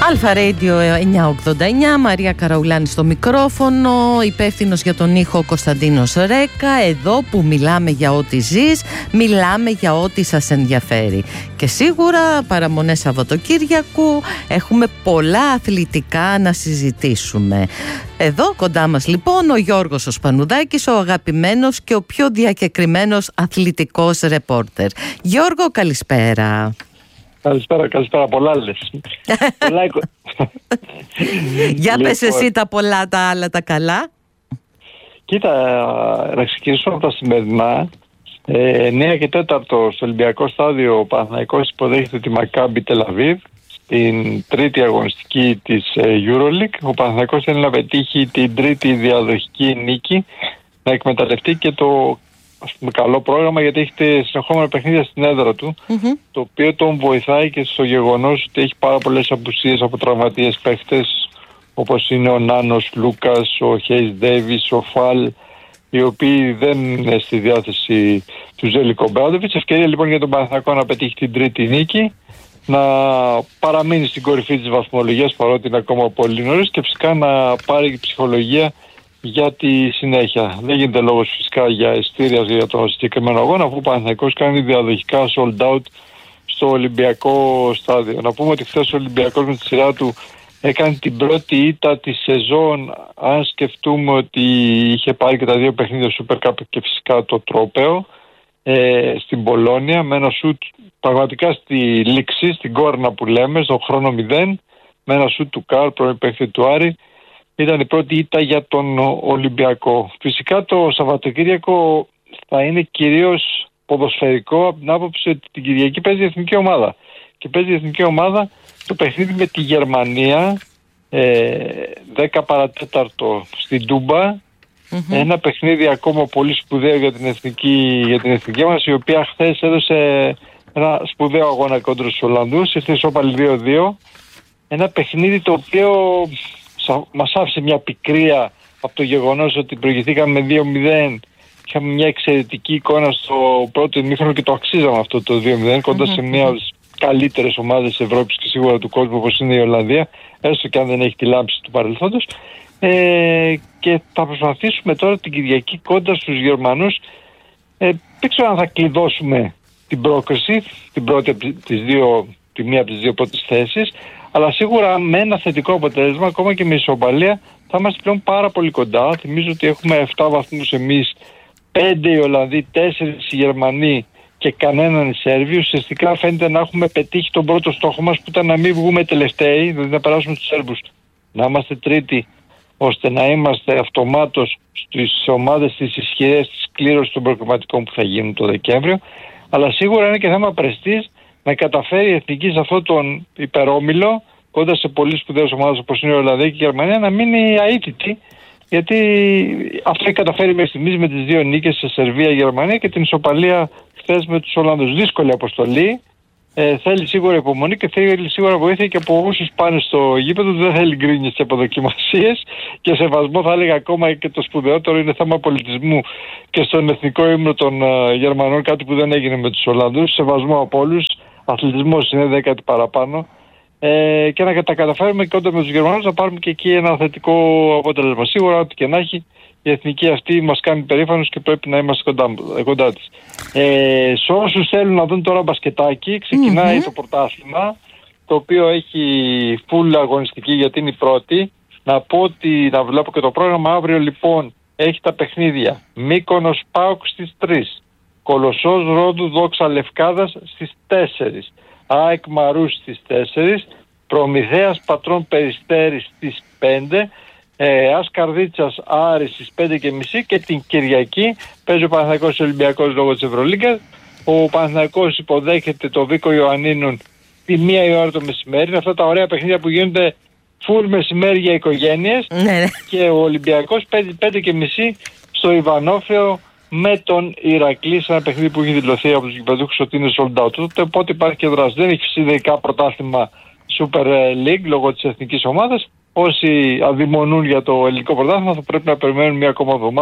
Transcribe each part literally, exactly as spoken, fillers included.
Αλφα Radio εννιακόσια ογδόντα εννιά, Μαρία Καραουλάνη στο μικρόφωνο, υπεύθυνος για τον ήχο Κωνσταντίνος Ρέκα. Εδώ που μιλάμε για ό,τι ζεις, μιλάμε για ό,τι σας ενδιαφέρει. Και σίγουρα παραμονές Σαββατοκύριακου έχουμε πολλά αθλητικά να συζητήσουμε. Εδώ κοντά μας λοιπόν ο Γιώργος ο Σπανουδάκης, ο αγαπημένος και ο πιο διακεκριμένος αθλητικός ρεπόρτερ. Γιώργο, καλησπέρα. Καλησπέρα, καλησπέρα. Πολλά λες. πολλά... Για πες εσύ τα πολλά, τα άλλα τα καλά. Κοίτα, να ξεκινήσουμε από τα σημερινά. Ε, εννιά και τέταρτο στο Ολυμπιακό Στάδιο ο Παναθηναϊκός υποδέχεται τη Μακάμπι Τελαβίβ στην τρίτη αγωνιστική της EuroLeague. Ο Παναθηναϊκός θέλει να πετύχει την τρίτη διαδοχική νίκη, να εκμεταλλευτεί και το ας πούμε καλό πρόγραμμα, γιατί έχετε συνεχόμενα παιχνίδια στην έδρα του, mm-hmm. το οποίο τον βοηθάει και στο γεγονός ότι έχει πάρα πολλές απουσίες από τραυματίες παίχτες, όπως είναι ο Νάνος Λούκας, ο Χέις Ντέιβις, ο Φαλ, οι οποίοι δεν είναι στη διάθεση του Ζέλικο Μπράντοβιτς. Ευκαιρία λοιπόν για τον Παναθηναϊκό να πετύχει την τρίτη νίκη, να παραμείνει στην κορυφή της βαθμολογίας παρότι είναι ακόμα πολύ νωρίς, και φυσικά να πάρει ψυχολογία για τη συνέχεια. Δεν γίνεται λόγος φυσικά για ειστήρια για τον συγκεκριμένο αγώνα, αφού ο Παναθηναϊκός κάνει διαδοχικά sold out στο Ολυμπιακό Στάδιο. Να πούμε ότι χθες ο Ολυμπιακός με τη σειρά του έκανε την πρώτη ήττα τη σεζόν, αν σκεφτούμε ότι είχε πάρει και τα δύο παιχνίδια Super Cup και φυσικά το τρόπαιο ε, στην Πολόνια, με ένα σουτ πραγματικά στη λήξη, στην κόρνα που λέμε, στον χρόνο μηδέν, με ένα σουτ του Καρ, πρώην παίκτη του Άρη. Ήταν η πρώτη ήττα για τον Ολυμπιακό. Φυσικά το Σαββατοκύριακο θα είναι κυρίως ποδοσφαιρικό, από την άποψη ότι την Κυριακή παίζει η εθνική ομάδα. Και παίζει η εθνική ομάδα το παιχνίδι με τη Γερμανία, ε, δέκα παρατέταρτο στην Τούμπα. Mm-hmm. Ένα παιχνίδι ακόμα πολύ σπουδαίο για την εθνική, για την εθνική μας, η οποία χθες έδωσε ένα σπουδαίο αγώνα κόντρα στους Ολλανδούς. Ήρθε ισόπαλη δύο δύο. Ένα παιχνίδι το οποίο μας άφησε μια πικρία από το γεγονός ότι προηγηθήκαμε με δύο μηδέν. Είχαμε μια εξαιρετική εικόνα στο πρώτο ημίχρονο και το αξίζαμε αυτό το δύο μηδέν, κοντά mm-hmm. σε μια από τις καλύτερες ομάδες της Ευρώπης και σίγουρα του κόσμου, όπως είναι η Ολλανδία, έστω και αν δεν έχει τη λάμψη του παρελθόντος. Ε, και θα προσπαθήσουμε τώρα την Κυριακή κοντά στους Γερμανούς. Ε, δεν ξέρω αν θα κλειδώσουμε την πρόκριση, την πρώτη από τις δύο, τη μία από τις δύο πρώτες θέσεις, αλλά σίγουρα με ένα θετικό αποτέλεσμα, ακόμα και με ισοπαλία, θα είμαστε πλέον πάρα πολύ κοντά. Θυμίζω ότι έχουμε επτά βαθμούς εμείς, πέντε οι Ολλανδοί, τέσσερις οι Γερμανοί και κανέναν οι Σέρβοι. Ουσιαστικά φαίνεται να έχουμε πετύχει τον πρώτο στόχο μας, που ήταν να μην βγούμε τελευταίοι, δηλαδή να περάσουμε τους Σέρβους, να είμαστε τρίτοι, ώστε να είμαστε αυτομάτως στις ομάδες τις ισχυρές της κλήρωσης των προκριματικών που θα γίνουν το Δεκέμβριο. Αλλά σίγουρα είναι και θέμα πρεστής να καταφέρει η εθνική σε αυτόν τον υπερόμιλο, κοντά σε πολύ σπουδαίες ομάδες όπως είναι η Ολλανδία και η Γερμανία, να μείνει αίτητη. Γιατί αυτό έχει καταφέρει μέχρι στιγμής με τις δύο νίκες σε Σερβία, Γερμανία και την ισοπαλία χθες με τους Ολλανδούς. Δύσκολη αποστολή. Ε, θέλει σίγουρα υπομονή και θέλει σίγουρα βοήθεια και από όσους πάνε στο γήπεδο. Δεν θέλει γκρίνιες και αποδοκιμασίες και σεβασμό, θα έλεγα ακόμα, και το σπουδαιότερο είναι θέμα πολιτισμού και στον εθνικό ύμνο των uh, Γερμανών, κάτι που δεν έγινε με τους Ολλανδούς. Σεβασμό από όλους. Αθλητισμός είναι δέκατη παραπάνω. Ε, και να τα καταφέρουμε και όταν με τους Γερμανούς να πάρουμε και εκεί ένα θετικό αποτέλεσμα. Σίγουρα, ό,τι και να έχει, η εθνική αυτή μας κάνει περήφανος και πρέπει να είμαστε κοντά, κοντά της. Ε, σε όσους θέλουν να δουν τώρα μπασκετάκι, ξεκινάει mm-hmm. το πρωτάθλημα, το οποίο έχει full αγωνιστική γιατί είναι η πρώτη. Να πω ότι, να βλέπω και το πρόγραμμα, αύριο λοιπόν έχει τα παιχνίδια Μύκονος ΠΑΟΚ στις τρεις, Κολοσσός Ρόδου Δόξα Λευκάδας στις τέσσερις, ΑΕΚ Μαρούς στις τέσσερις, Προμηθέας Πατρών Περιστέρης στις πέντε, ε, Ασκαρδίτσας Άρης στις πέντε και μισή, και την Κυριακή παίζει ο Παναθηναϊκός Ολυμπιακός λόγω της Ευρωλίγκας. Ο Παναθηναϊκός υποδέχεται το Βίκο Ιωαννίνων τη μία η ώρα το μεσημέρι. Είναι αυτά τα ωραία παιχνίδια που γίνονται φουλ μεσημέρι για οικογένειες. Και ο Ολυμπιακός παίζει πέντε και μισή στο Ιβανόφεο με τον Ηρακλή, σε ένα παιχνίδι που έχει δηλωθεί από τους γηπεδούχους ότι είναι sold out. Οπότε υπάρχει και δράση. Δεν έχει συνδεϊκά πρωτάθλημα Super League λόγω της εθνικής ομάδας. Όσοι αδειμονούν για το ελληνικό πρωτάθλημα θα πρέπει να περιμένουν μια ακόμα εβδομάδα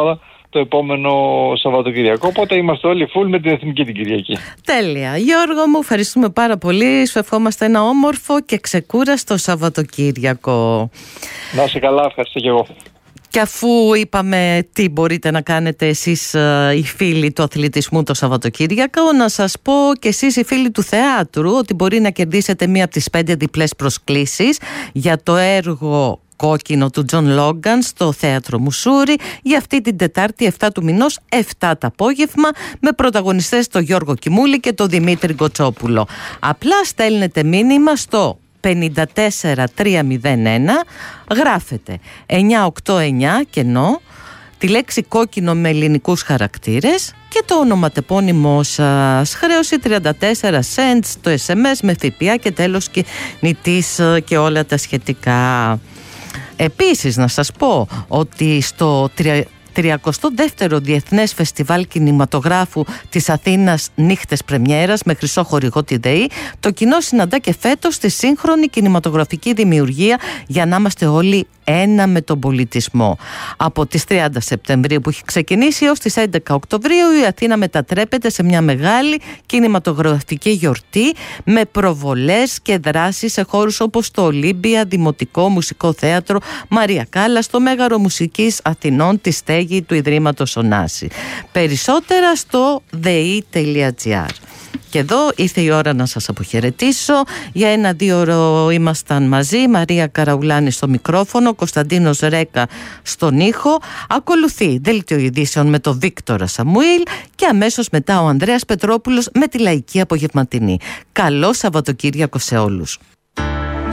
το επόμενο Σαββατοκυριακό. Οπότε είμαστε όλοι full με την Εθνική την Κυριακή. Τέλεια. Γιώργο μου, ευχαριστούμε πάρα πολύ. Σου ευχόμαστε ένα όμορφο και ξεκούραστο Σαββατοκύριακο. Να είσαι καλά, ευχαριστώ και εγώ. Και αφού είπαμε τι μπορείτε να κάνετε εσείς οι φίλοι του αθλητισμού το Σαββατοκύριακο, να σας πω και εσείς οι φίλοι του θεάτρου ότι μπορεί να κερδίσετε μία από τις πέντε διπλές προσκλήσεις για το έργο Κόκκινο του Τζον Λόγκαν στο Θέατρο Μουσούρι για αυτή την Τετάρτη επτά του μηνός, επτά το απόγευμα, με πρωταγωνιστές τον Γιώργο Κιμούλη και τον Δημήτρη Γκοτσόπουλο. Απλά στέλνετε μήνυμα στο πέντε τέσσερα τρία μηδέν ένα, γράφετε εννιά οκτώ εννιά κενό, τη λέξη κόκκινο με ελληνικούς χαρακτήρες και το ονοματεπώνυμό σας. Χρέωση τριάντα τέσσερα cents το ες εμ ες με ΦΠΑ και τέλος κινητής και όλα τα σχετικά. Επίσης να σας πω ότι στο τριακοστό δεύτερο Διεθνές Φεστιβάλ Κινηματογράφου της Αθήνας Νύχτες Πρεμιέρας με χρυσό χορηγό τη ΔΕΗ, το κοινό συναντά και φέτος τη σύγχρονη κινηματογραφική δημιουργία για να είμαστε όλοι ένα με τον πολιτισμό. Από τις τριάντα Σεπτεμβρίου που έχει ξεκινήσει έως τις έντεκα Οκτωβρίου, η Αθήνα μετατρέπεται σε μια μεγάλη κινηματογραφική γιορτή με προβολές και δράσεις σε χώρους όπως το Ολύμπια, Δημοτικό Μουσικό Θέατρο Μαρία Κάλλας, το Μέγαρο Μουσικής Αθηνών, τη στέγη του Ιδρύματος Ωνάση. Περισσότερα στο δε ι τελεία τζι άρ. Και εδώ ήρθε η ώρα να σας αποχαιρετήσω. Για ένα-δύο ώρο ήμασταν μαζί. Μαρία Καραουλάνη στο μικρόφωνο, Κωνσταντίνος Ρέκα στον ήχο. Ακολουθεί δέλτιο ειδήσεων με τον Βίκτορα Σαμουήλ και αμέσως μετά ο Ανδρέας Πετρόπουλος με τη Λαϊκή Απογευματινή. Καλό Σαββατοκύριακο σε όλους.